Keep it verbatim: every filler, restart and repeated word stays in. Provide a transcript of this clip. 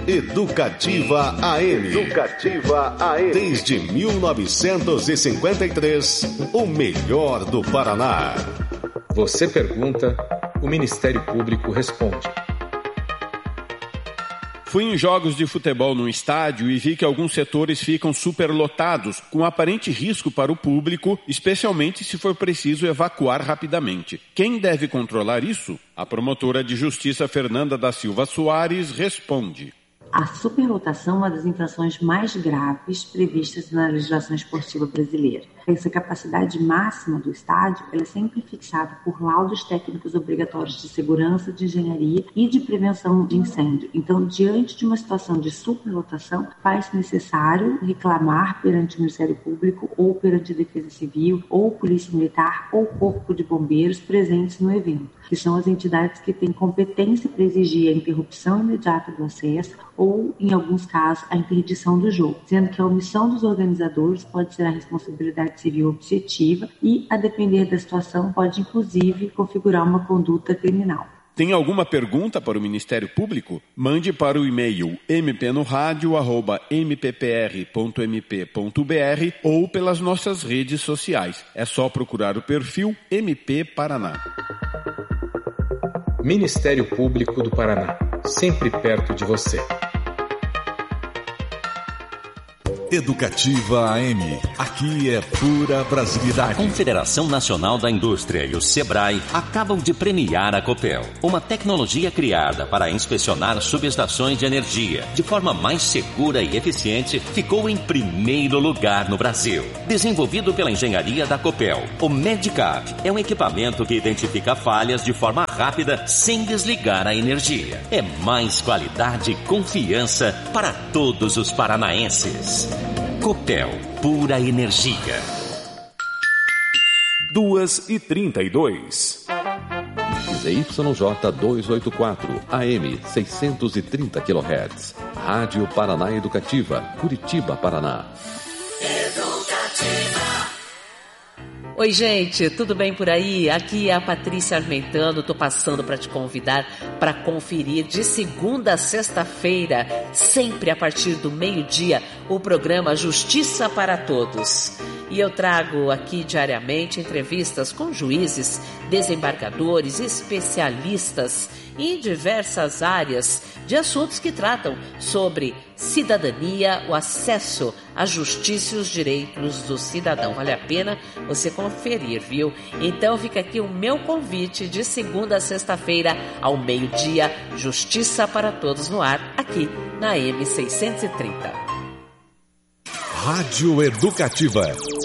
Educativa A M. Educativa A M. Desde mil novecentos e cinquenta e três, o melhor do Paraná. Você pergunta, o Ministério Público responde. Fui em jogos de futebol num estádio e vi que alguns setores ficam superlotados, com aparente risco para o público, especialmente se for preciso evacuar rapidamente. Quem deve controlar isso? A promotora de justiça Fernanda da Silva Soares responde. A superlotação é uma das infrações mais graves previstas na legislação esportiva brasileira. Essa capacidade máxima do estádio ela é sempre fixada por laudos técnicos obrigatórios de segurança, de engenharia e de prevenção de incêndio. Então, diante de uma situação de superlotação, faz necessário reclamar perante o Ministério Público ou perante a Defesa Civil ou Polícia Militar ou Corpo de Bombeiros presentes no evento, que são as entidades que têm competência para exigir a interrupção imediata do acesso ou, em alguns casos, a interdição do jogo, sendo que a omissão dos organizadores pode ser a responsabilidade civil objetiva e, a depender da situação, pode, inclusive, configurar uma conduta criminal. Tem alguma pergunta para o Ministério Público? Mande para o e-mail m p no rádio arroba m p p r ponto m p ponto b r ou pelas nossas redes sociais. É só procurar o perfil M P Paraná. Ministério Público do Paraná, sempre perto de você. Educativa A M. Aqui é pura brasilidade. A Confederação Nacional da Indústria e o Sebrae acabam de premiar a Copel, uma tecnologia criada para inspecionar subestações de energia de forma mais segura e eficiente, ficou em primeiro lugar no Brasil. Desenvolvido pela engenharia da Copel, o Medicap é um equipamento que identifica falhas de forma rápida sem desligar a energia. É mais qualidade e confiança para todos os paranaenses. Copel, pura energia. duas e trinta e dois. Z Y J duzentos e oitenta e quatro, A M seiscentos e trinta quilohertz. Rádio Paraná Educativa, Curitiba, Paraná. Oi, gente, tudo bem por aí? Aqui é a Patrícia Armentano, tô passando para te convidar para conferir de segunda a sexta-feira, sempre a partir do meio-dia, o programa Justiça para Todos. E eu trago aqui diariamente entrevistas com juízes, desembargadores, especialistas em diversas áreas de assuntos que tratam sobre cidadania, o acesso à justiça e os direitos do cidadão. Vale a pena você conferir, viu? Então fica aqui o meu convite de segunda a sexta-feira ao meio-dia, Justiça para Todos no ar, aqui na M seiscentos e trinta. Rádio Educativa.